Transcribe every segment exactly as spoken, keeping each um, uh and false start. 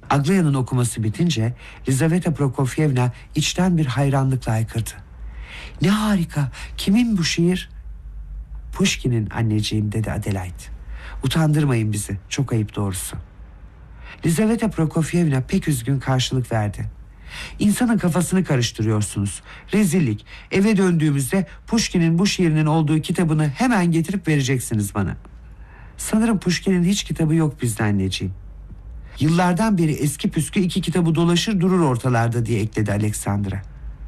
Aglaya'nın okuması bitince Lizaveta Prokofyevna içten bir hayranlıkla haykırdı. "Ne harika! Kimin bu şiir?" "Pushkin'in anneciğim," dedi Adelaide. "Utandırmayın bizi, çok ayıp doğrusu." Lizaveta Prokofyevna pek üzgün karşılık verdi. "İnsanın kafasını karıştırıyorsunuz. Rezillik. Eve döndüğümüzde Pushkin'in bu şiirinin olduğu kitabını hemen getirip vereceksiniz bana." "Sanırım Pushkin'in hiç kitabı yok bizde anneciğim." "Yıllardan beri eski püskü iki kitabı dolaşır durur ortalarda," diye ekledi Alexandra.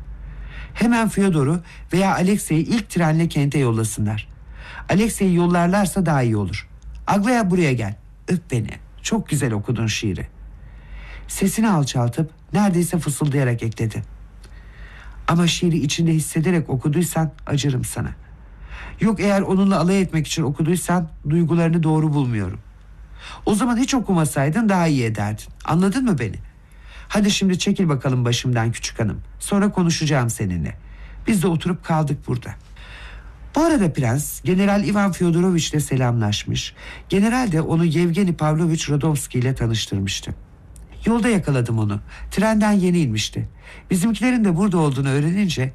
"Hemen Fyodor'u veya Alexey'i ilk trenle kente yollasınlar. Alexey'i yollarlarsa daha iyi olur. Aglaya, buraya gel. Öp beni. Çok güzel okudun şiiri." Sesini alçaltıp neredeyse fısıldayarak ekledi. "Ama şiiri içinde hissederek okuduysan acırım sana. Yok, eğer onunla alay etmek için okuduysan duygularını doğru bulmuyorum. O zaman hiç okumasaydın daha iyi ederdin. Anladın mı beni? Hadi şimdi çekil bakalım başımdan küçük hanım. Sonra konuşacağım seninle. Biz de oturup kaldık burada." Bu arada prens General Ivan Fyodoroviç ile selamlaşmış. General de onu Yevgeni Pavlovich Radomski ile tanıştırmıştı. "Yolda yakaladım onu. Trenden yeni inmişti. Bizimkilerin de burada olduğunu öğrenince..."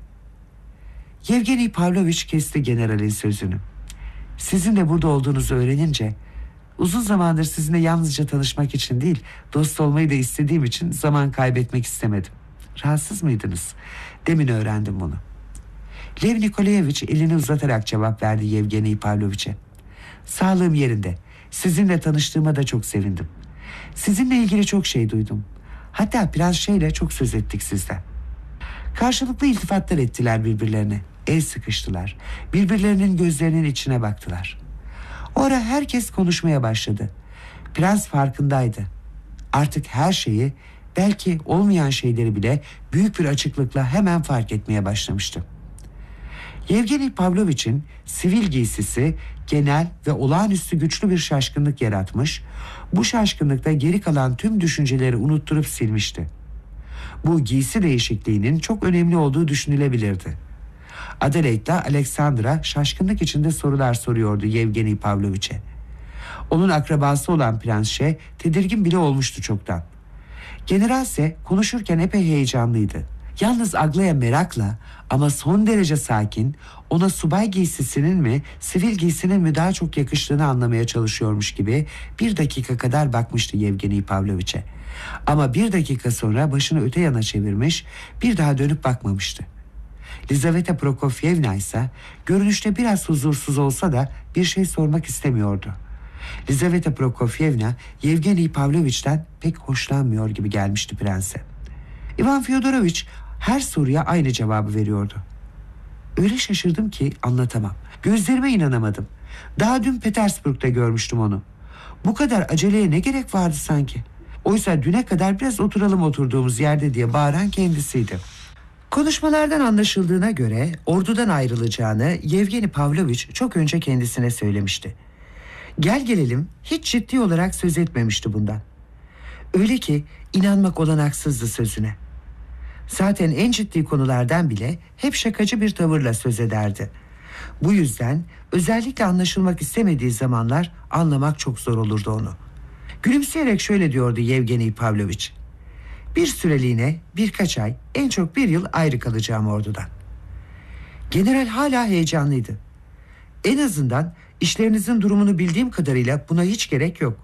Yevgeni Pavlovich kesti generalin sözünü. "Sizin de burada olduğunuzu öğrenince... Uzun zamandır sizinle yalnızca tanışmak için değil, dost olmayı da istediğim için zaman kaybetmek istemedim. Rahatsız mıydınız? Demin öğrendim bunu." Lev Nikolayevich elini uzatarak cevap verdi Yevgeni Pavloviç'e. "Sağlığım yerinde. Sizinle tanıştığıma da çok sevindim. Sizinle ilgili çok şey duydum. Hatta Prens Şeyle çok söz ettik sizden." Karşılıklı iltifatlar ettiler birbirlerine. El sıkıştılar. Birbirlerinin gözlerinin içine baktılar. O ara herkes konuşmaya başladı. Prens farkındaydı. Artık her şeyi, belki olmayan şeyleri bile büyük bir açıklıkla hemen fark etmeye başlamıştı. Yevgeni Pavloviç'in sivil giysisi genel ve olağanüstü güçlü bir şaşkınlık yaratmış, bu şaşkınlıkta geri kalan tüm düşünceleri unutturup silmişti. Bu giysi değişikliğinin çok önemli olduğu düşünülebilirdi. Adelaide ile Alexandra şaşkınlık içinde sorular soruyordu Yevgeni Pavloviç'e. Onun akrabası olan Prens Şey tedirgin bile olmuştu çoktan. General ise konuşurken epey heyecanlıydı. Yalnız Aglaya merakla ama son derece sakin, ona subay giysisinin mi sivil giysinin mi daha çok yakıştığını anlamaya çalışıyormuş gibi bir dakika kadar bakmıştı Yevgeni Pavloviç'e. Ama bir dakika sonra başını öte yana çevirmiş, bir daha dönüp bakmamıştı. Lizaveta Prokofyevna ise görünüşte biraz huzursuz olsa da bir şey sormak istemiyordu. Lizaveta Prokofyevna Yevgeni Pavloviç'ten pek hoşlanmıyor gibi gelmişti prense. Ivan Fyodoroviç her soruya aynı cevabı veriyordu. "Öyle şaşırdım ki anlatamam. Gözlerime inanamadım. Daha dün Petersburg'da görmüştüm onu. Bu kadar aceleye ne gerek vardı sanki? Oysa düne kadar biraz oturalım oturduğumuz yerde diye bağıran kendisiydi." Konuşmalardan anlaşıldığına göre ordudan ayrılacağını Yevgeni Pavloviç çok önce kendisine söylemişti. Gel gelelim hiç ciddi olarak söz etmemişti bundan. Öyle ki inanmak olanaksızdı sözüne. Zaten en ciddi konulardan bile hep şakacı bir tavırla söz ederdi. Bu yüzden özellikle anlaşılmak istemediği zamanlar anlamak çok zor olurdu onu. Gülümseyerek şöyle diyordu Yevgeni Pavloviç. "Bir süreliğine birkaç ay, en çok bir yıl ayrı kalacağım ordudan." General hala heyecanlıydı. "En azından işlerinizin durumunu bildiğim kadarıyla buna hiç gerek yok.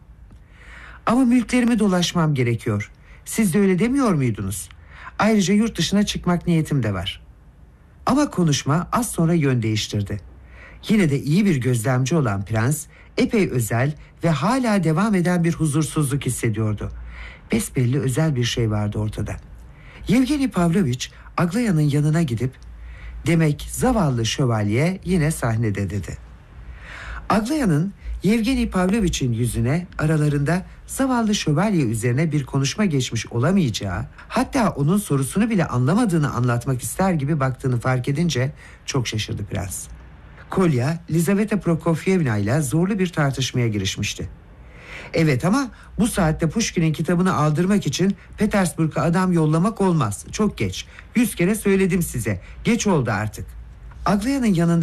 Ama mülklerimi dolaşmam gerekiyor. Siz de öyle demiyor muydunuz? Ayrıca yurt dışına çıkmak niyetim de var." Ama konuşma az sonra yön değiştirdi. Yine de iyi bir gözlemci olan prens epey özel ve hala devam eden bir huzursuzluk hissediyordu. Besbelli özel bir şey vardı ortada. Yevgeni Pavloviç Aglaya'nın yanına gidip "Demek zavallı şövalye yine sahnede," dedi. Aglaya'nın Yevgeni Pavloviç'in yüzüne aralarında zavallı şövalye üzerine bir konuşma geçmiş olamayacağı, hatta onun sorusunu bile anlamadığını anlatmak ister gibi baktığını fark edince çok şaşırdı prens. Kolya, Lizaveta Prokofyevna ile zorlu bir tartışmaya girişmişti. "Evet, ama bu saatte Pushkin'in kitabını aldırmak için Petersburg'a adam yollamak olmaz. Çok geç. Yüz kere söyledim size. Geç oldu artık." Aglaya'nın yanında